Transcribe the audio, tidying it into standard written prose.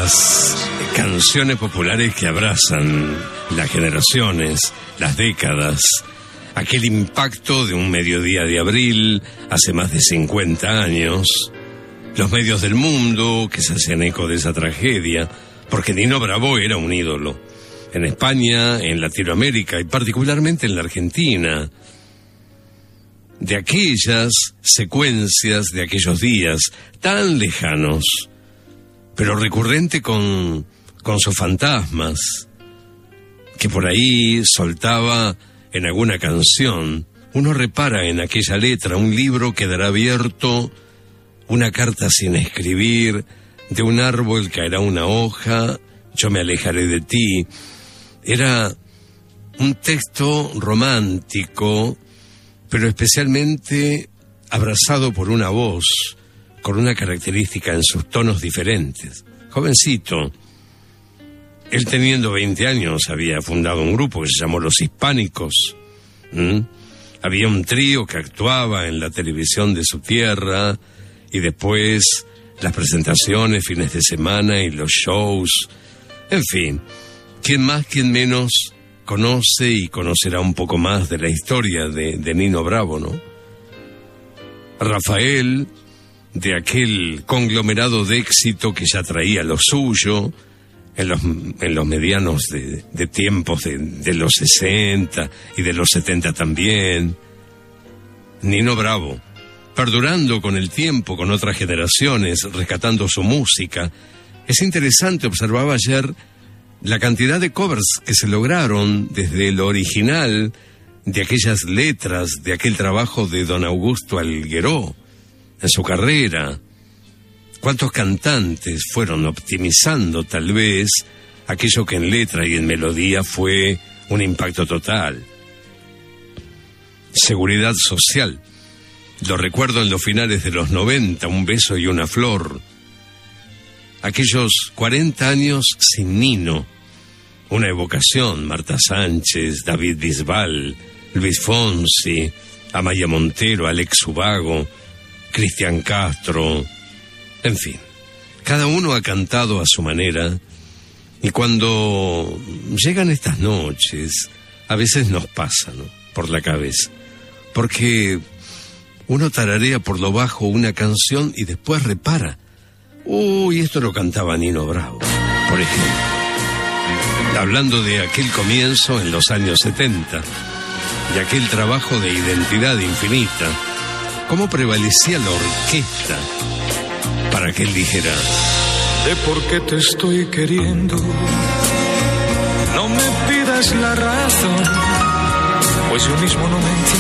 Esas canciones populares que abrazan las generaciones, las décadas, aquel impacto de un mediodía de abril hace más de 50 años, los medios del mundo que se hacían eco de esa tragedia, porque Nino Bravo era un ídolo, en España, en Latinoamérica y particularmente en la Argentina. De aquellas secuencias, de aquellos días tan lejanos, pero recurrente con sus fantasmas, que por ahí soltaba en alguna canción. Uno repara en aquella letra, un libro quedará abierto, una carta sin escribir, de un árbol caerá una hoja, yo me alejaré de ti. Era un texto romántico, pero especialmente abrazado por una voz, con una característica en sus tonos diferentes. Jovencito, él teniendo 20 años había fundado un grupo que se llamó Los Hispánicos. Había un trío que actuaba en la televisión de su tierra y después las presentaciones, fines de semana y los shows. En fin, quién más, quién menos conoce y conocerá un poco más de la historia de Nino Bravo, ¿no? Rafael, de aquel conglomerado de éxito que ya traía lo suyo en los medianos de tiempos de los 60 y de los 70 también. Nino Bravo, perdurando con el tiempo, con otras generaciones, rescatando su música. Es interesante, observaba ayer la cantidad de covers que se lograron desde lo original de aquellas letras, de aquel trabajo de don Augusto Algueró en su carrera. Cuántos cantantes fueron optimizando tal vez aquello que en letra y en melodía fue un impacto total. Seguridad social. Lo recuerdo en los finales de los 90, Un beso y una flor. Aquellos 40 años sin Nino. Una evocación, Marta Sánchez, David Bisbal, Luis Fonsi, Amaya Montero, Alex Ubago, Cristian Castro, en fin. Cada uno ha cantado a su manera y cuando llegan estas noches, a veces nos pasa, ¿no?, por la cabeza. Porque uno tararea por lo bajo una canción y después repara. Uy, esto lo cantaba Nino Bravo, por ejemplo. Hablando de aquel comienzo en los años 70, de aquel trabajo de identidad infinita, cómo prevalecía la orquesta para que él dijera: de por qué te estoy queriendo, no me pidas la razón, pues yo mismo no me entiendo.